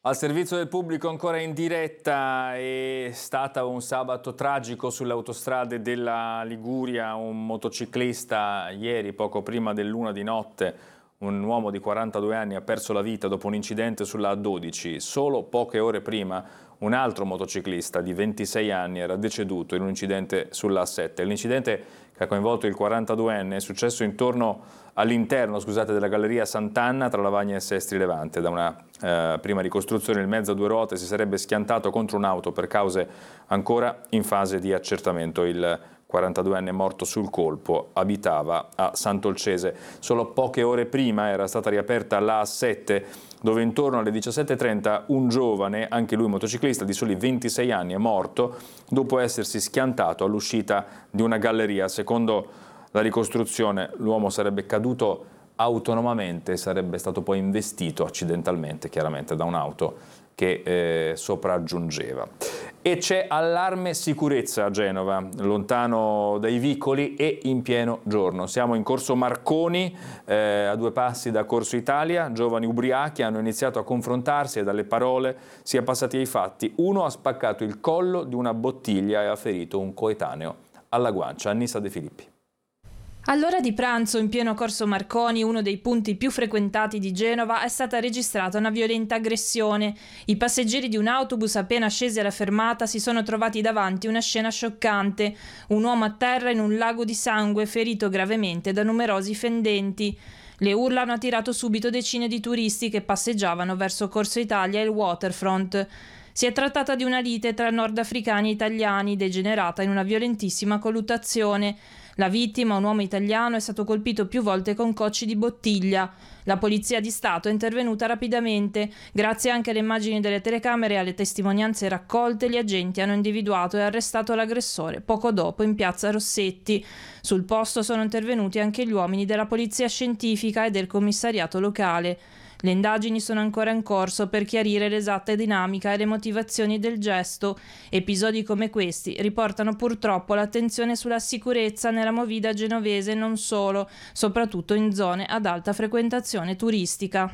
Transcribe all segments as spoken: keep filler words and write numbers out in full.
Al servizio del pubblico ancora in diretta. È stato un sabato tragico sulle autostrade della Liguria. Un motociclista ieri, poco prima dell'una di notte, un uomo di quarantadue anni ha perso la vita dopo un incidente sulla A dodici. Solo poche ore prima un altro motociclista di ventisei anni era deceduto in un incidente sulla A sette. L'incidente che ha coinvolto il quarantaduenne è successo intorno all'interno scusate, della galleria Sant'Anna tra Lavagna e Sestri Levante. Da una eh, prima ricostruzione il mezzo a due ruote si sarebbe schiantato contro un'auto per cause ancora in fase di accertamento. Il quarantaduenne morto sul colpo abitava a Sant'Olcese. Solo poche ore prima era stata riaperta la A sette, dove intorno alle diciassette e trenta un giovane, anche lui motociclista di soli ventisei anni, è morto dopo essersi schiantato all'uscita di una galleria. Secondo la ricostruzione l'uomo sarebbe caduto autonomamente e sarebbe stato poi investito accidentalmente, chiaramente, da un'auto che eh, sopraggiungeva. E c'è allarme sicurezza a Genova, lontano dai vicoli e in pieno giorno. Siamo in Corso Marconi, eh, a due passi da Corso Italia. Giovani ubriachi hanno iniziato a confrontarsi e dalle parole si è passati ai fatti. Uno ha spaccato il collo di una bottiglia e ha ferito un coetaneo alla guancia. Annissa De Filippi. All'ora di pranzo, in pieno Corso Marconi, uno dei punti più frequentati di Genova, è stata registrata una violenta aggressione. I passeggeri di un autobus appena scesi alla fermata si sono trovati davanti una scena scioccante. Un uomo a terra in un lago di sangue, ferito gravemente da numerosi fendenti. Le urla hanno attirato subito decine di turisti che passeggiavano verso Corso Italia e il waterfront. Si è trattata di una lite tra nordafricani e italiani, degenerata in una violentissima colluttazione. La vittima, un uomo italiano, è stato colpito più volte con cocci di bottiglia. La Polizia di Stato è intervenuta rapidamente. Grazie anche alle immagini delle telecamere e alle testimonianze raccolte, gli agenti hanno individuato e arrestato l'aggressore poco dopo in piazza Rossetti. Sul posto sono intervenuti anche gli uomini della Polizia Scientifica e del commissariato locale. Le indagini sono ancora in corso per chiarire l'esatta dinamica e le motivazioni del gesto. Episodi come questi riportano purtroppo l'attenzione sulla sicurezza nella movida genovese e non solo, soprattutto in zone ad alta frequentazione turistica.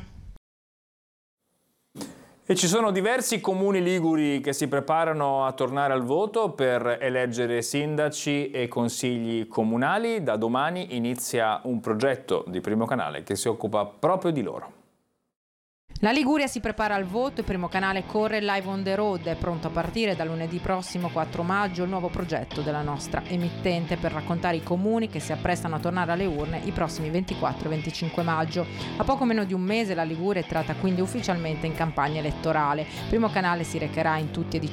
E ci sono diversi comuni liguri che si preparano a tornare al voto per eleggere sindaci e consigli comunali. Da domani inizia un progetto di Primo Canale che si occupa proprio di loro. La Liguria si prepara al voto e Primo Canale corre live on the road. È pronto a partire da lunedì prossimo quattro maggio il nuovo progetto della nostra emittente per raccontare i comuni che si apprestano a tornare alle urne i prossimi ventiquattro e venticinque maggio. A poco meno di un mese la Liguria è entrata quindi ufficialmente in campagna elettorale. Primo Canale si recherà in tutti e